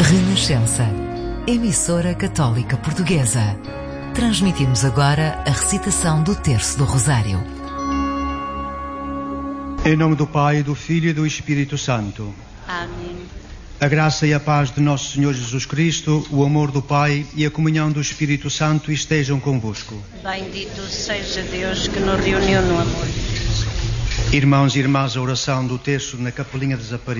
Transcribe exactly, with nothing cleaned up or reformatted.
Renascença, emissora católica portuguesa. Transmitimos agora a recitação do Terço do Rosário. Em nome do Pai, do Filho e do Espírito Santo. Amém. A graça e a paz de nosso Senhor Jesus Cristo, o amor do Pai e a comunhão do Espírito Santo estejam convosco. Bendito seja Deus que nos reuniu no amor. Irmãos e irmãs, a oração do Terço na Capelinha das Aparecidas